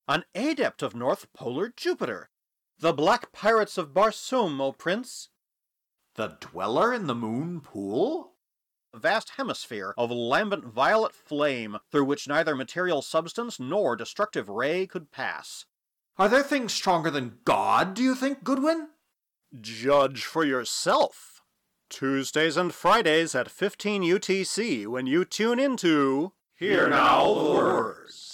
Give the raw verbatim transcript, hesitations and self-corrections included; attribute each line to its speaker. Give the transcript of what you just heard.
Speaker 1: An adept of North Polar Jupiter. The Black Pirates of Barsoom, O Prince.
Speaker 2: The dweller in the moon pool?
Speaker 1: A vast hemisphere of lambent violet flame, through which neither material substance nor destructive ray could pass.
Speaker 2: Are there things stronger than God, do you think, Goodwin?
Speaker 1: Judge for yourself. Tuesdays and Fridays at fifteen U T C when you tune into...
Speaker 2: Hear Now the Words.